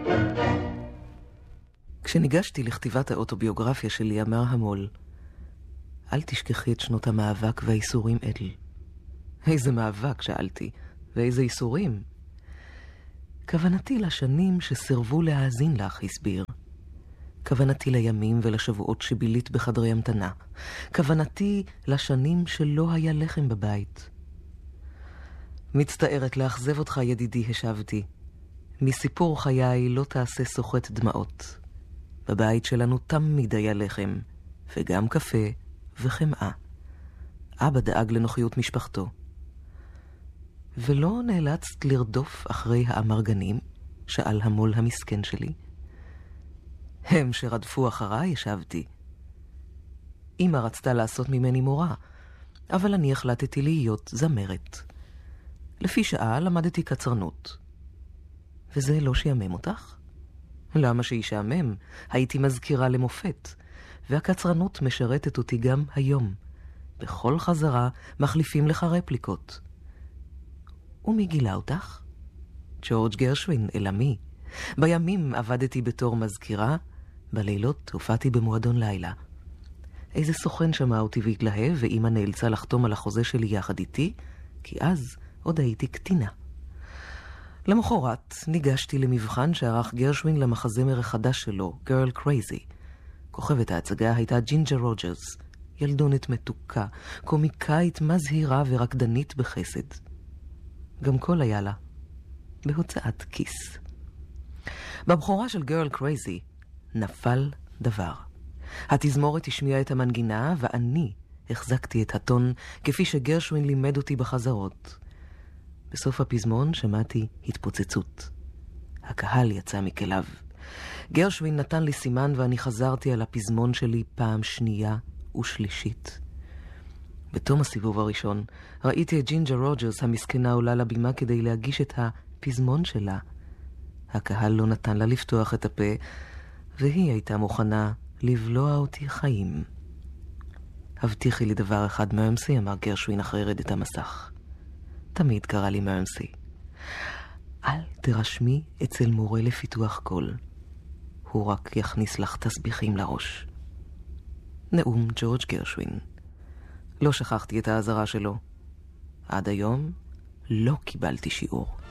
כשניגשתי לכתיבת האוטוביוגרפיה שלי, אמר המול, אל תשכחי את שנות המאבק והאיסורים אדל. איזה מאבק, שאלתי, ואיזה איסורים? כוונתי לשנים שסירבו להאזין לך, הסביר. כוונתי לימים ולשבועות שבילית בחדרי המתנה. כוונתי לשנים שלא היה לחם בבית. מצטערת לאכזב אותך, ידידי, השבתי. מסיפור חיי לא תעשה סוחט דמעות. בבית שלנו תמיד היה לחם, וגם קפה וחמאה. אבא דאג לנוחיות משפחתו. ולא נאלצת לרדוף אחרי האמרגנים? שאל המול המסכן שלי. הם שרדפו אחריי, השבתי. אמא רצתה לעשות ממני מורה, אבל אני החלטתי להיות זמרת. לפי שעה למדתי קצרנות. וזה לא שיאמם אותך? למה שישעמם? הייתי מזכירה למופת, והקצרנות משרתת אותי גם היום. בכל חזרה מחליפים לך רפליקות. ומי גילה אותך? ג'ורג' גרשווין, אלמי. בימים עבדתי בתור מזכירה, בלילות הופעתי במועדון לילה. איזה סוכן שמע אותי והתלהב, ואמא נאלצה לחתום על החוזה שלי יחד איתי, כי אז עוד הייתי קטינה. למחרת ניגשתי למבחן שערך גרשווין למחזמר החדש שלו, Girl Crazy. כוכבת ההצגה הייתה ג'ינג'ר רוג'רס, ילדונת מתוקה, קומיקאית מזהירה ורקדנית בחסד. גם קול היה לה, בהוצאת כיס. בבחורה של Girl Crazy נפל דבר. התזמורת השמיעה את המנגינה, ואני החזקתי את הטון כפי שגרשווין לימד אותי בחזרות. בסוף הפזמון שמעתי התפוצצות. הקהל יצא מכליו. גרשווין נתן לי סימן ואני חזרתי על הפזמון שלי פעם שנייה ושלישית. בתום הסיבוב הראשון ראיתי את ג'ינג'ר רוג'רס המסכנה עולה לבימה כדי להגיש את הפזמון שלה. הקהל לא נתן לה לפתוח את הפה, והיא הייתה מוכנה לבלוע אותי חיים. הבטיחי לי דבר אחד, מרמסי, אמר גרשווין אחרי רדת המסך. תמיד קרא לי מרמסי. אל תרשמי אצל מורה לפיתוח קול. הוא רק יכניס לך תסביכים לראש. נאום ג'ורג' גרשווין. לא שכחתי את האזהרה שלו. עד היום לא קיבלתי שיעור.